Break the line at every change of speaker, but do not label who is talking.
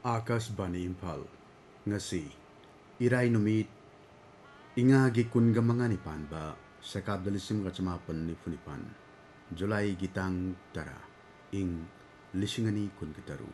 Akashbani Imphal ngasi Irai numit ingagi kunga mga nipan sekap dalisim kacamapan ni Funipan Julai gitang tara ing lisingani kun kitaru